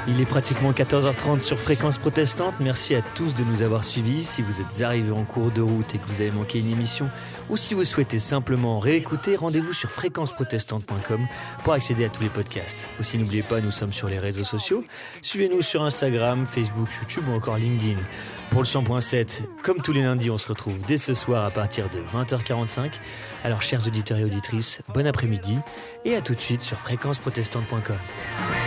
Il est pratiquement 14h30 sur Fréquence Protestante. Merci à tous de nous avoir suivis. Si vous êtes arrivés en cours de route et que vous avez manqué une émission, ou si vous souhaitez simplement réécouter, rendez-vous sur fréquenceprotestante.com pour accéder à tous les podcasts. Aussi, n'oubliez pas, nous sommes sur les réseaux sociaux. Suivez-nous sur Instagram, Facebook, YouTube ou encore LinkedIn. Pour le 100.7, comme tous les lundis, on se retrouve dès ce soir à partir de 20h45. Alors, chers auditeurs et auditrices, bon après-midi et à tout de suite sur fréquenceprotestante.com.